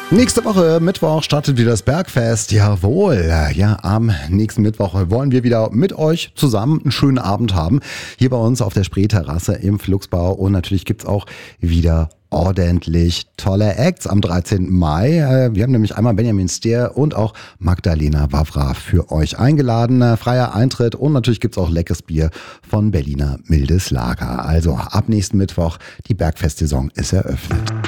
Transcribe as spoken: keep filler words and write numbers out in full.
Nächste Woche, Mittwoch, startet wieder das Bergfest. Jawohl. Ja, am nächsten Mittwoch wollen wir wieder mit euch zusammen einen schönen Abend haben. Hier bei uns auf der Spreeterrasse im Flugsbau. Und natürlich gibt's auch wieder ordentlich tolle Acts am dreizehnten Mai. Wir haben nämlich einmal Benjamin Steer und auch Magdalena Wawra für euch eingeladen. Freier Eintritt und natürlich gibt's auch leckeres Bier von Berliner Mildes Lager. Also ab nächsten Mittwoch, die Bergfest-Saison ist eröffnet.